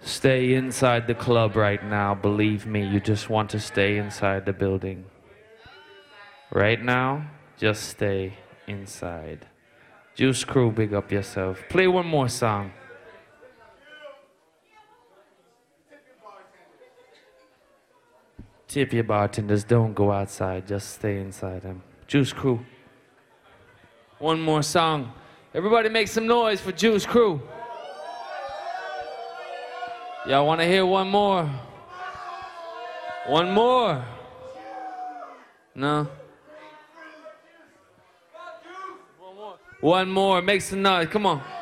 Stay inside the club right now. Believe me, you just want to stay inside the building. Right now, just stay inside. Juice Crew, big up yourself. Play one more song. Tip your bartenders, don't go outside, just stay inside them. Juice Crew. One more song. Everybody make some noise for Juice Crew. Y'all want to hear one more? One more? No? One more. Make some noise. Come on.